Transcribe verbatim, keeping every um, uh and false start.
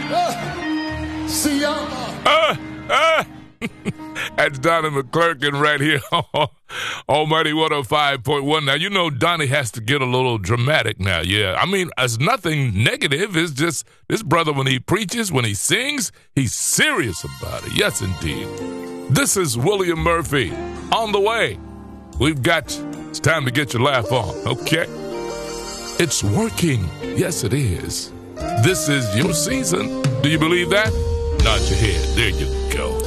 Uh, see y'all. Uh, uh. That's Donnie McClurkin right here on Almighty one oh five point one. Now, you know Donnie has to get a little dramatic now, yeah. I mean, it's nothing negative. It's just this brother, when he preaches, when he sings, he's serious about it. Yes, indeed. This is William Murphy on the way. We've got, it's time to get your laugh on, okay? It's working. Yes, it is. This is your season. Do you believe that? Nod your head. There you go.